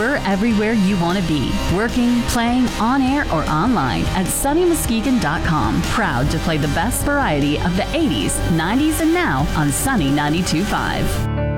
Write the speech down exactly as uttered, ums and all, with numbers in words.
We're everywhere you want to be, working, playing, on air, or online at Sonny Muskegon dot com. Proud to play the best variety of the eighties, nineties, and now on Sunny ninety-two point five.